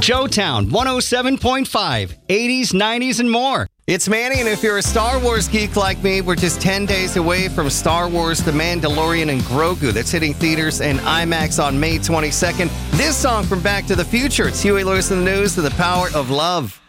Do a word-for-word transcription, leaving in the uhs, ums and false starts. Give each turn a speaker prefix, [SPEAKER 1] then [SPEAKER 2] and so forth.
[SPEAKER 1] Joetown one oh seven point five, eighties, nineties, and more.
[SPEAKER 2] It's Manny, and if you're a Star Wars geek like me, we're just ten days away from Star Wars The Mandalorian and Grogu. That's hitting theaters and IMAX on May twenty-second. This song from Back to the Future. It's Huey Lewis in the News to the Power of Love.